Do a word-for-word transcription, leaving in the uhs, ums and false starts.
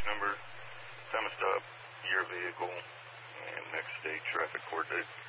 number, time of stop, year of vehicle, and next state traffic court date.